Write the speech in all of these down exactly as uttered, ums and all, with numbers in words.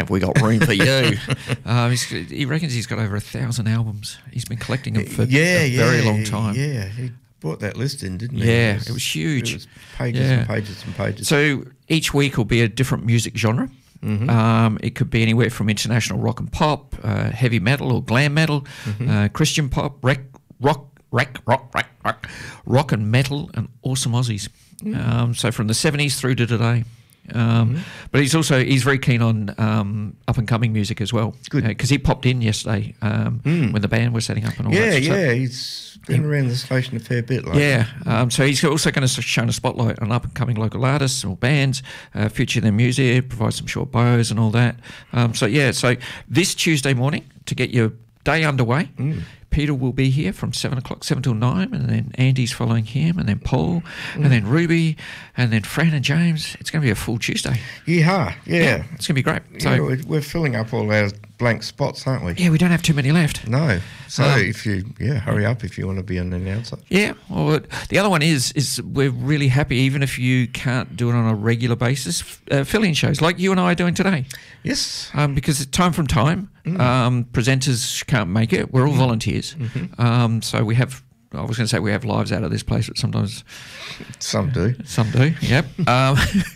have we got room for you? um, he's, he reckons he's got over a thousand albums. He's been collecting them for yeah, a very yeah, long time. Yeah, he brought that list in, didn't he? Yeah, it was, it was huge. It was pages yeah. and pages and pages. So each week will be a different music genre. Mm-hmm. Um, it could be anywhere from international rock and pop, uh, heavy metal or glam metal, mm-hmm. uh, Christian pop, rec, rock, rec, rock, rock, rock, rock and metal, and awesome Aussies. Mm. Um, so from the seventies through to today. Um, mm-hmm. But he's also he's very keen on um, up and coming music as well. Good, because uh, he popped in yesterday um, mm. when the band was setting up and all yeah, that. Yeah, yeah, he's been around the station a fair bit. Like yeah, um, so he's also going to shine a spotlight on up and coming local artists or bands, uh, feature their music, provide some short bios and all that. Um, so yeah, so this Tuesday morning to get your day underway. Mm. Peter will be here from seven o'clock, seven till nine, and then Andy's following him, and then Paul, mm. and then Ruby, and then Fran and James. It's going to be a full Tuesday. Yeah, yeah, yeah. It's going to be great. So yeah, we're, we're filling up all our blank spots, aren't we? Yeah, we don't have too many left. No. So um, if you, yeah, hurry up if you want to be an announcer. Yeah. Well, the other one is is we're really happy, even if you can't do it on a regular basis, uh, fill-in shows like you and I are doing today. Yes. Um, because time from time, mm. um, presenters can't make it. We're all volunteers. Mm-hmm. Um, so we have, I was going to say we have lives out of this place, but sometimes... Some do. Some do, yep. um,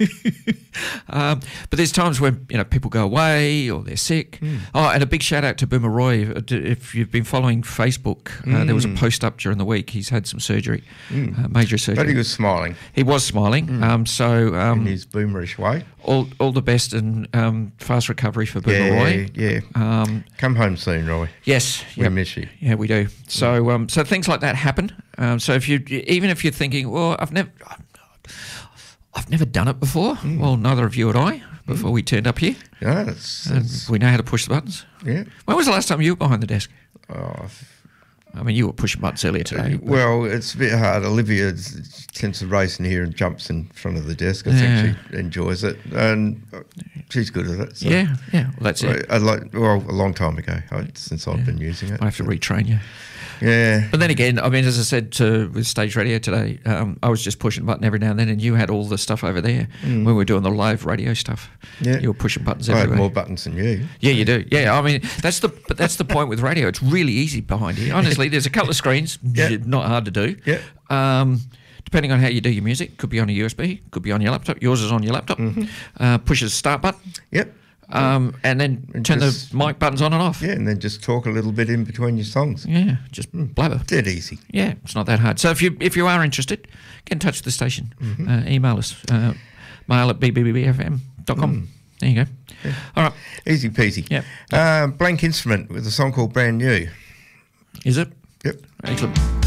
um, but there's times when, you know, people go away or they're sick. Mm. Oh, and a big shout out to Boomer Roy. If you've been following Facebook, mm. uh, there was a post up during the week. He's had some surgery, mm. uh, major surgery. But he was smiling. He was smiling. Mm. Um, so um, in his boomerish way. All all the best and um, fast recovery for Boomer yeah, Roy. Yeah, um, Come home soon, Roy. Yes. We yep. miss you. Yeah, we do. So um, so things like that happen. Um, so if you, even if you're thinking, well, I've never, I've never done it before. Mm. Well, neither of you and I before mm. we turned up here. Yeah, that's, that's we know how to push the buttons. Yeah. When was the last time you were behind the desk? Oh, I mean, you were pushing buttons earlier today. Well, it's a bit hard. Olivia tends to race in here and jumps in front of the desk. I yeah. think she enjoys it, and she's good at it. So. Yeah, yeah. Well, that's it. I, I like, well, a long time ago, since I've yeah. been using it. I have to retrain you. Yeah. But then again, I mean, as I said to, with Stage Radio today, um, I was just pushing a button every now and then, and you had all the stuff over there mm. when we were doing the live radio stuff. Yeah. You were pushing buttons I everywhere. I had more buttons than you. Yeah, you do. Yeah, I mean, that's the but that's the point with radio. It's really easy behind here. Honestly, there's a couple of screens, yeah. not hard to do. Yeah. Um, depending on how you do your music, could be on a U S B, could be on your laptop. Yours is on your laptop. Mm-hmm. Uh, pushes the start button. Yep. Um, and then and turn just, the mic buttons on and off. Yeah, and then just talk a little bit in between your songs. Yeah, just mm. blabber. Dead easy. Yeah, it's not that hard. So if you if you are interested, get in touch with the station. Mm-hmm. Uh, email us. Uh, mail at b b b b f m dot com. Mm. There you go. Yeah. All right. Easy peasy. Yep. Uh, Blank Instrument with a song called Brand New. Is it? Yep. Excellent.